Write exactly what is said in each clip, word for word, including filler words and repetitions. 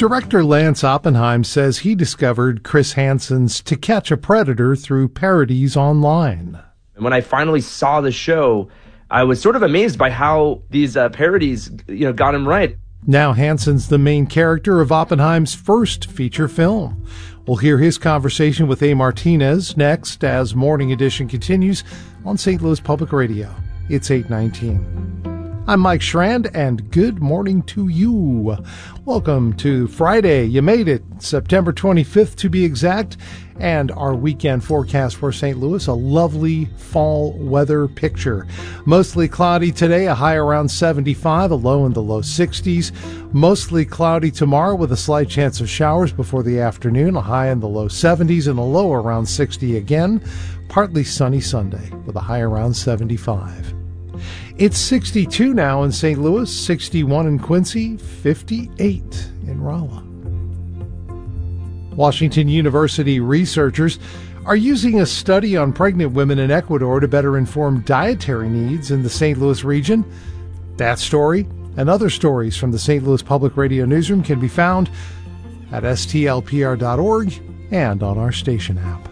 Director Lance Oppenheim says he discovered Chris Hansen's To Catch a Predator through parodies online. And when I finally saw the show, I was sort of amazed by how these uh, parodies, you know, got him right. Now Hansen's the main character of Oppenheim's first feature film. We'll hear his conversation with A. Martinez next as Morning Edition continues on Saint Louis Public Radio. It's eight nineteen. I'm Mike Schrand, and good morning to you. Welcome to Friday. You made it, September twenty-fifth to be exact, and our weekend forecast for Saint Louis, a lovely fall weather picture. Mostly cloudy today, a high around seventy-five, a low in the low sixties. Mostly cloudy tomorrow with a slight chance of showers before the afternoon, a high in the low seventies and a low around sixty again. Partly sunny Sunday with a high around seventy-five. It's sixty-two now in Saint Louis, sixty-one in Quincy, fifty-eight in Rolla. Washington University researchers are using a study on pregnant women in Ecuador to better inform dietary needs in the Saint Louis region. That story and other stories from the Saint Louis Public Radio Newsroom can be found at S T L P R dot org and on our station app.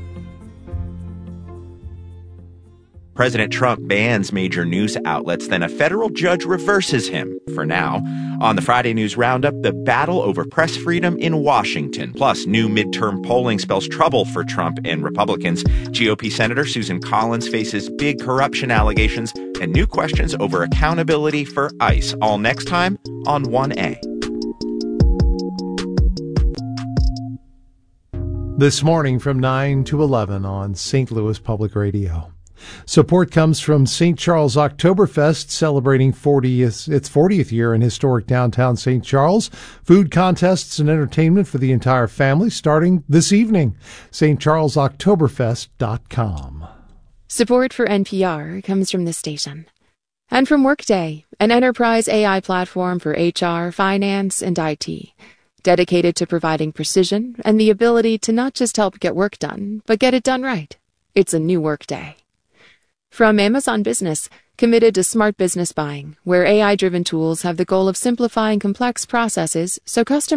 President Trump bans major news outlets, then a federal judge reverses him for now. On the Friday News Roundup, the battle over press freedom in Washington. Plus, new midterm polling spells trouble for Trump and Republicans. G O P Senator Susan Collins faces big corruption allegations and new questions over accountability for ICE. All next time on one A. This morning from nine to eleven on Saint Louis Public Radio. Support comes from Saint Charles Oktoberfest, celebrating fortieth, its fortieth year in historic downtown Saint Charles. Food contests and entertainment for the entire family starting this evening. St Charles Oktoberfest dot com. Support for N P R comes from this station. And from Workday, an enterprise A I platform for H R, finance, and I T. Dedicated to providing precision and the ability to not just help get work done, but get it done right. It's a new Workday. From Amazon Business, committed to smart business buying, where A I-driven tools have the goal of simplifying complex processes so customers